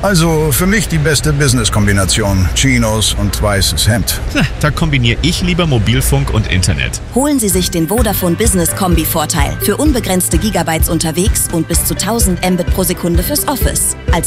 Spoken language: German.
Also für mich die beste Business-Kombination. Chinos und weißes Hemd. Na, da kombiniere ich lieber Mobilfunk und Internet. Holen Sie sich den Vodafone Business Kombi-Vorteil für unbegrenzte Gigabytes unterwegs und bis zu 1000 Mbit pro Sekunde fürs Office. Als